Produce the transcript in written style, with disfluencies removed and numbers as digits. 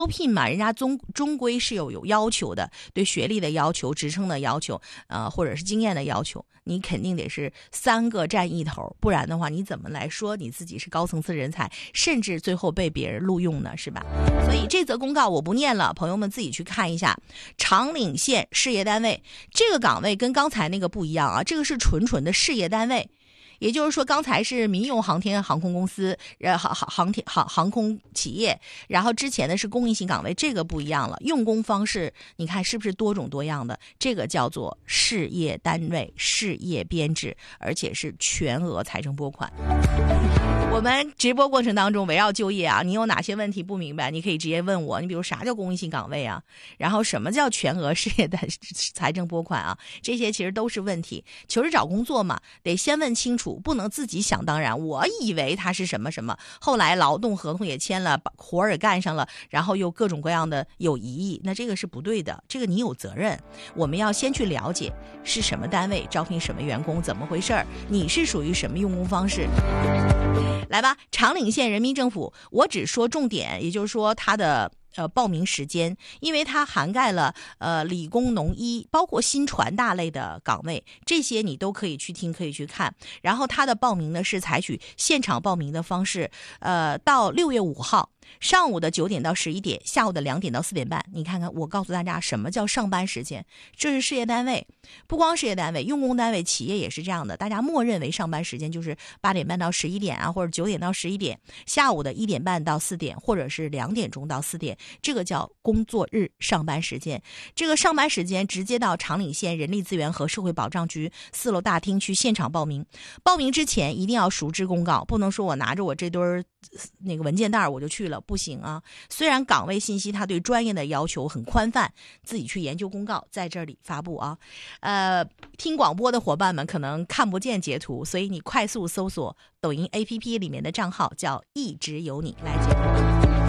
招聘嘛，人家终归是有要求的，对学历的要求、职称的要求，或者是经验的要求，你肯定得是3个占一头，不然的话，你怎么来说你自己是高层次人才，甚至最后被别人录用呢，是吧？所以这则公告我不念了，朋友们自己去看一下。长岭县事业单位这个岗位跟刚才那个不一样啊，这个是纯的事业单位。也就是说，刚才是民用航天航空公司，航空企业，然后之前的是公益性岗位，这个不一样了。用工方式，你看是不是多种多样的？这个叫做事业单位、事业编制，而且是全额财政拨款。我们直播过程当中围绕就业啊，你有哪些问题不明白，你可以直接问我。你比如啥叫公益性岗位啊？然后什么叫全额事业的财政拨款啊？这些其实都是问题。求职找工作嘛，得先问清楚，不能自己想当然。我以为它是什么什么，后来劳动合同也签了，活儿也干上了，然后又各种各样的有疑义，那这个是不对的。这个你有责任，我们要先去了解是什么单位招聘什么员工，怎么回事儿，你是属于什么用工方式。来吧，长岭县人民政府，我只说重点，也就是说它的报名时间，因为它涵盖了理工农医，包括新传大类的岗位，这些你都可以去听，可以去看。然后它的报名呢是采取现场报名的方式，到6月5号上午的9点到11点，下午的2点到4点半。你看看，我告诉大家什么叫上班时间，这是事业单位，不光事业单位，用工单位、企业也是这样的，大家默认为上班时间就是8点半到11点啊，或者9点到11点，下午的1点半到4点，或者是2点钟到4点，这个叫工作日上班时间。这个上班时间直接到长岭县人力资源和社会保障局4楼大厅去现场报名。报名之前一定要熟知公告，不能说我拿着我这堆那个文件袋我就去了，不行啊。虽然岗位信息它对专业的要求很宽泛，自己去研究公告，在这里发布啊。听广播的伙伴们可能看不见截图，所以你快速搜索抖音 APP 里面的账号叫一直有你来截图。